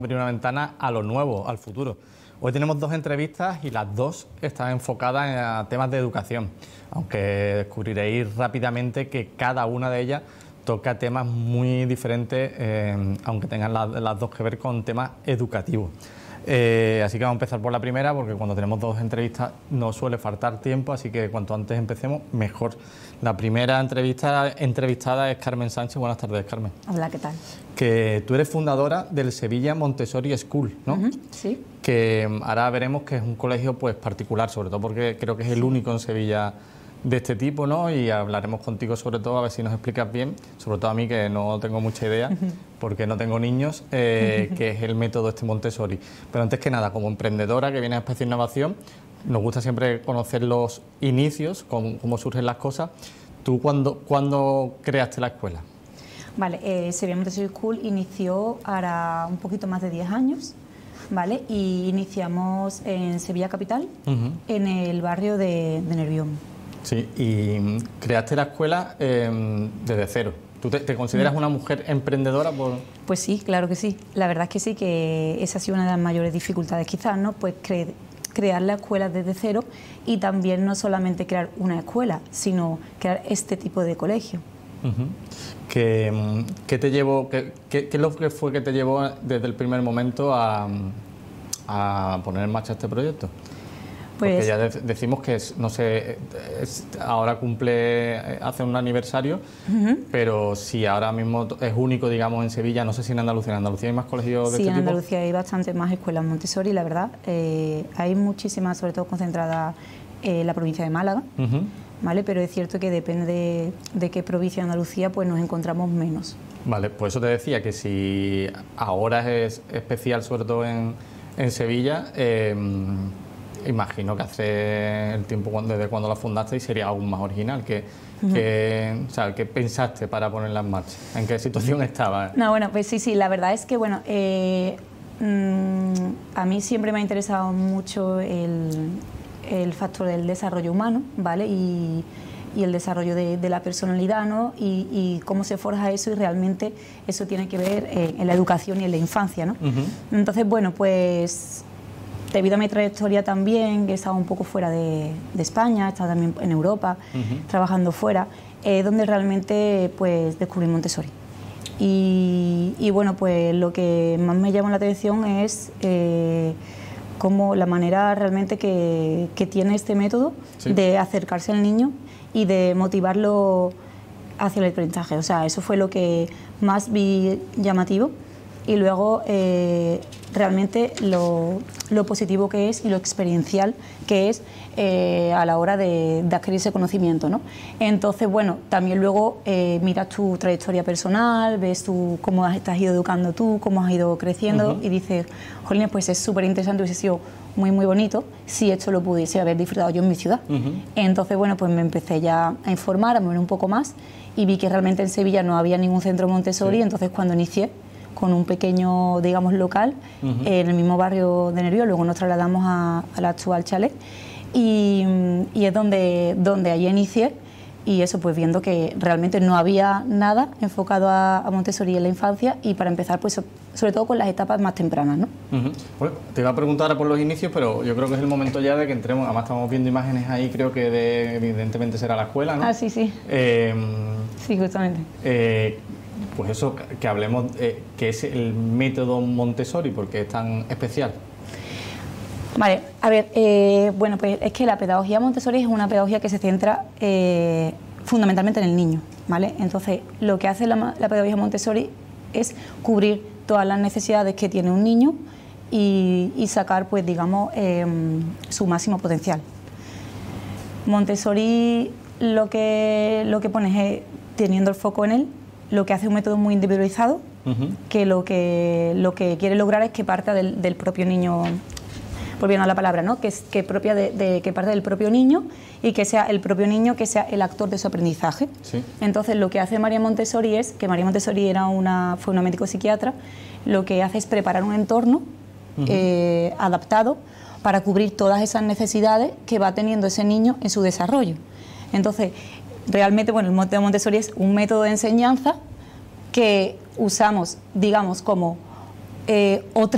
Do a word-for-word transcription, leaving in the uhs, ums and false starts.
Abrir una ventana a lo nuevo, al futuro. Hoy tenemos dos entrevistas y las dos están enfocadas en temas de educación, aunque descubriréis rápidamente que cada una de ellas toca temas muy diferentes, eh, aunque tengan las, las dos que ver con temas educativos. Eh, así que vamos a empezar por la primera, porque cuando tenemos dos entrevistas no suele faltar tiempo, así que cuanto antes empecemos, mejor. La primera entrevista entrevistada es Carmen Sánchez. Buenas tardes, Carmen. Hola, ¿qué tal? Que tú eres fundadora del Sevilla Montessori School, ¿no? Uh-huh, sí. Que ahora veremos que es un colegio pues particular, sobre todo porque creo que es el sí. único en Sevilla de este tipo, ¿no? Y hablaremos contigo sobre todo, a ver si nos explicas bien, sobre todo a mí que no tengo mucha idea, uh-huh. porque no tengo niños, eh, uh-huh. que es el método este Montessori. Pero antes que nada, como emprendedora que viene a Espacio Innovación, nos gusta siempre conocer los inicios, cómo, cómo surgen las cosas. ¿Tú cuándo, cuándo creaste la escuela? Vale, eh, Sevilla Montessori School inició ahora un poquito más de diez años, ¿vale? Y iniciamos en Sevilla Capital, uh-huh. en el barrio de, de Nervión. Sí, y creaste la escuela eh, desde cero. ¿Tú te, te consideras una mujer emprendedora? Por... Pues sí, claro que sí. La verdad es que sí, que esa ha sido una de las mayores dificultades quizás, ¿no? Pues cre crear la escuela desde cero y también no solamente crear una escuela, sino crear este tipo de colegio. Uh-huh. ¿Qué, qué te llevó, qué, qué, qué es lo que fue que te llevó desde el primer momento a, a poner en marcha este proyecto? Pues, porque ya de, decimos que, es, no sé, es, ahora cumple, hace un aniversario, uh-huh. pero si ahora mismo es único, digamos, en Sevilla, no sé si en Andalucía, ¿en Andalucía hay más colegios de sí, este tipo? Sí, en Andalucía hay bastantes más escuelas Montessori, la verdad. Eh, hay muchísimas, sobre todo concentradas en la provincia de Málaga, uh-huh. ¿vale? Pero es cierto que depende de, de qué provincia de Andalucía, pues nos encontramos menos. Vale, pues eso te decía, que si ahora es especial, sobre todo en, en Sevilla, eh, imagino que hace el tiempo cuando, desde cuando la fundaste sería aún más original. Que, uh-huh. que, o sea, ¿qué pensaste para ponerla en marcha? ¿En qué situación estaba? No, bueno, pues sí, sí, la verdad es que, bueno, eh, mmm, a mí siempre me ha interesado mucho el, el factor del desarrollo humano, ¿vale? Y, y el desarrollo de, de la personalidad, ¿no? Y, y cómo se forja eso, y realmente eso tiene que ver eh, en la educación y en la infancia, ¿no? Uh-huh. Entonces, bueno, pues debido a mi trayectoria también, que he estado un poco fuera de, de España, he estado también en Europa, uh-huh. trabajando fuera, es eh, donde realmente pues descubrí Montessori. Y, y bueno, pues lo que más me llamó la atención es eh, cómo la manera realmente que, que tiene este método, sí. de acercarse al niño y de motivarlo hacia el aprendizaje. O sea, eso fue lo que más vi llamativo. Y luego eh, realmente lo, lo positivo que es y lo experiencial que es eh, a la hora de, de adquirir ese conocimiento, ¿no? Entonces, bueno, también luego eh, miras tu trayectoria personal, ves tú cómo has, te has ido educando tú, cómo has ido creciendo, uh-huh. y dices, jolín, pues es súper interesante, hubiese sido muy, muy bonito si esto lo pudiese haber disfrutado yo en mi ciudad. Uh-huh. Entonces, bueno, pues me empecé ya a informar, a mover un poco más, y vi que realmente en Sevilla no había ningún centro Montessori, sí. entonces cuando inicié con un pequeño, digamos, local, uh-huh. en el mismo barrio de Nervión, luego nos trasladamos a, al actual chalet, y, y es donde, donde allí inicié, y eso pues viendo que realmente no había nada enfocado a, a Montessori en la infancia, y para empezar pues sobre todo con las etapas más tempranas, ¿no? Uh-huh. Bueno, te iba a preguntar ahora por los inicios, pero yo creo que es el momento ya de que entremos, además estamos viendo imágenes ahí, creo que de, evidentemente será la escuela, ¿no? Ah, sí, sí. Eh, sí, justamente. Eh, Pues eso, que hablemos, eh, que es el método Montessori, porque es tan especial. Vale, a ver, eh, bueno, pues es que la pedagogía Montessori es una pedagogía que se centra eh, fundamentalmente en el niño, ¿vale? Entonces, lo que hace la, la pedagogía Montessori es cubrir todas las necesidades que tiene un niño y, y sacar, pues, digamos, eh, su máximo potencial. Montessori lo que, lo que pone es, teniendo el foco en él, lo que hace un método muy individualizado, uh-huh. que, lo que lo que quiere lograr es que parta del, del propio niño, volviendo a la palabra, ¿no? que, es, que, propia de, de, que parte del propio niño y que sea el propio niño que sea el actor de su aprendizaje. Sí. Entonces, lo que hace María Montessori es, que María Montessori era una, fue una médico psiquiatra, lo que hace es preparar un entorno uh-huh. eh, adaptado para cubrir todas esas necesidades que va teniendo ese niño en su desarrollo. Entonces, realmente, bueno, el método Montessori es un método de enseñanza que usamos, digamos, como eh, otra